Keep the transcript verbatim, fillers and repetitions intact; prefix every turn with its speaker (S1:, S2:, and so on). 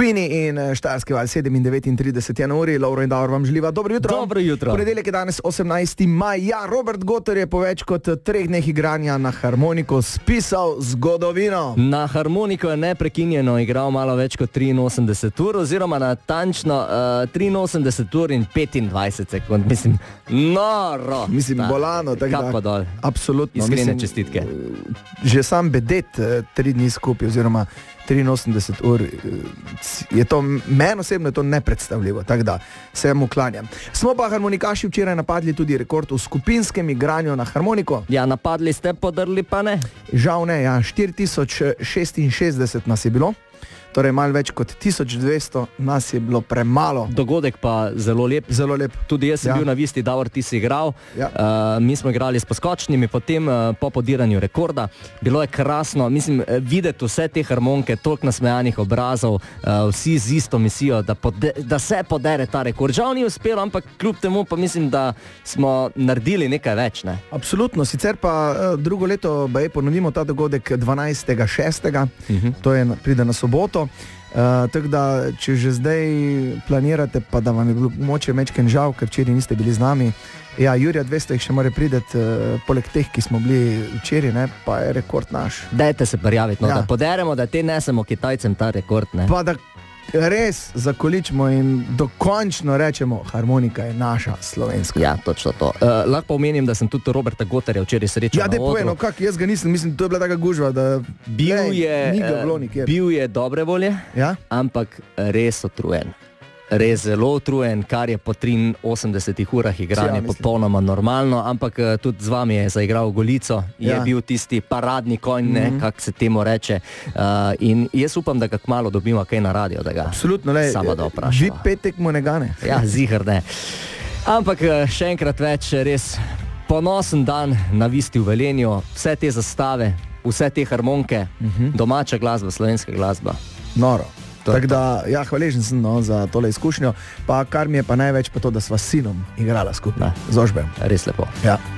S1: Queenie in Štajerski val sedem in devetintrideset je na uri. Lovro in Davor vam želiva dobro jutro.
S2: Dobro jutro.
S1: Ponedeljek je danes osemnajsti maj. Ja, Robert Gotor je po več kot treh dneh igranja na harmoniko spisal zgodovino.
S2: Na harmoniko je neprekinjeno igral malo več kot triinosemdeset ur, oziroma natančno uh, triinosemdeset ur in petindvajset sekund. Mislim, noro.
S1: Mislim,
S2: Ta,
S1: bolano.
S2: Kapo dol.
S1: Absolutno.
S2: Iskrene
S1: Mislim,
S2: čestitke.
S1: Že sam bedet tri dni skupaj, oziroma triinosemdeset ur, je to, meni osebno je to nepredstavljivo, tako da se mu klanjam. Smo pa harmonikaši včeraj napadli tudi rekord v skupinskem igranju na harmoniko.
S2: Ja, napadli ste, podrli pa ne?
S1: Žal ne, ja, štiri tisoč šestinšestdeset nas je bilo. Torej malo več kot tisoč dvesto nas je bilo premalo.
S2: Dogodek pa zelo lep.
S1: Zelo lep.
S2: Tudi jaz sem
S1: Ja.
S2: bil na Visti, Davor, ti si igral.
S1: Ja.
S2: Uh, mi smo igrali s poskočnimi, potem uh, po podiranju rekorda. Bilo je krasno, mislim, videti vse te harmonike, toliko nasmejanih obrazov, uh, vsi z isto misijo, da, pode, da se podere ta rekord. Žal ni uspelo, ampak kljub temu pa mislim, da smo naredili nekaj več, ne?
S1: Absolutno, sicer pa uh, drugo leto baje ponovimo ta dogodek dvanajstega šestega
S2: Uh-huh.
S1: To je, pride na soboto. Uh, tako da, če že zdaj planirate, pa da vam je bilo moče mečken žal, ker včeraj niste bili z nami. Ja, Jurija dvesto jih še mora prideti, uh, poleg teh, ki smo bili včeraj, ne, pa je rekord naš.
S2: Dajte se prijaviti, no,
S1: Ja.
S2: da poderemo, da te nesemo Kitajcem ta rekord, ne?
S1: Pa da res zakoličimo in dokončno rečemo, harmonika je naša, slovenska.
S2: Ja, točno to. Uh, lahko omenim, da sem tudi Roberta Gotorja včeraj srečal
S1: Ja,
S2: na
S1: dej povej,
S2: odru.
S1: no kak, jaz ga nisem, mislim, to je bila taka gužva, da
S2: Bil
S1: Lej,
S2: je,
S1: ni ga bilo
S2: eh,
S1: nikjer.
S2: bil je dobre volje,
S1: Ja?
S2: ampak res utrujen. Res zelo utrujen, kar je po triinosemdesetih urah igranja
S1: Ja, mislim.
S2: popolnoma normalno, ampak eh, tudi z vami je zaigral Golico, je
S1: Ja.
S2: bil tisti paradni konj, ne,
S1: Mhm.
S2: kak se temu reče. Uh, in jaz upam, da ga kmalo dobimo kaj na radio, da ga
S1: Absolutno, lej,
S2: sama da vprašava.
S1: vi petek mu ne gane.
S2: Ja, ziher ne. Ampak eh, še enkrat več, res ponosen dan na Visti v Velenju, vse te zastave, vse te harmonike,
S1: Mhm.
S2: domača glasba, slovenska glasba.
S1: Noro.
S2: To je
S1: Tako da, ja, hvaležen sem no, za tole izkušnjo, pa kar mi je pa največ pa to, da sva s sinom igrala skupaj.
S2: Da.
S1: Z Ožbem.
S2: Res lepo.
S1: Ja.